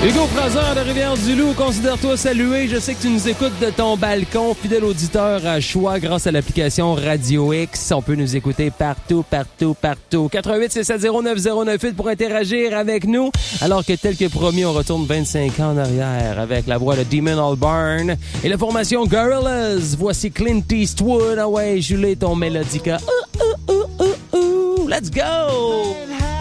Hugo Fraser de Rivière-du-Loup, considère-toi salué. Je sais que tu nous écoutes de ton balcon. Fidèle auditeur à choix grâce à l'application Radio X. On peut nous écouter partout. 88-670-9098 pour interagir avec nous. Alors que tel que promis, on retourne 25 ans en arrière avec la voix de Damon Albarn et la formation Gorillaz. Voici Clint Eastwood. Ah ouais, Julie, ton mélodica. Let's go!